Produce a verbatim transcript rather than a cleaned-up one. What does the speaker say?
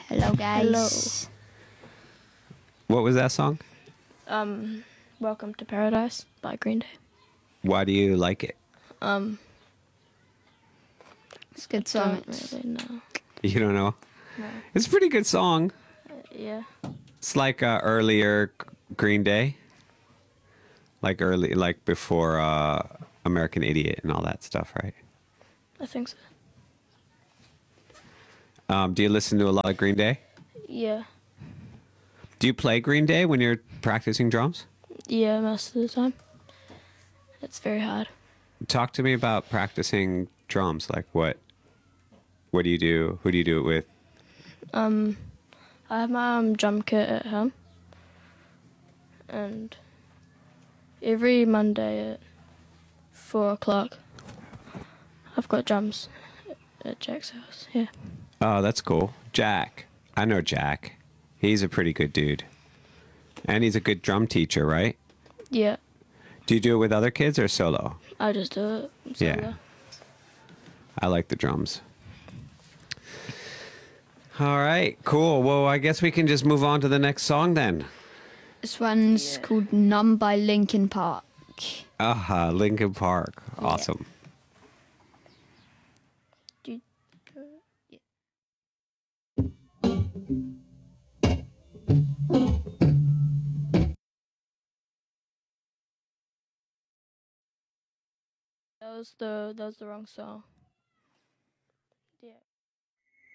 Hello, guys. What was that song? Um, Welcome to Paradise by Green Day. Why do you like it? Um, It's a good song. don't really know. You don't know? No. It's a pretty good song. Uh, yeah. It's like uh, earlier Green Day. Like early, like before uh, American Idiot and all that stuff, right? I think so. Um, do you listen to a lot of Green Day? Yeah. Do you play Green Day when you're practicing drums? Yeah, most of the time. It's very hard. Talk to me about practicing drums. Like what? What do you do? Who do you do it with? Um, I have my um, drum kit at home. And every Monday at four o'clock, I've got drums at Jack's house. Yeah. Oh, that's cool. Jack. I know Jack. He's a pretty good dude. And he's a good drum teacher, right? Yeah. Do you do it with other kids or solo? I just do it. Yeah. solo. I like the drums. All right, cool. Well, I guess we can just move on to the next song then. This one's Yeah. called Numb by Linkin Park. Aha, Linkin Park. Awesome. Do- That was the that was the wrong song.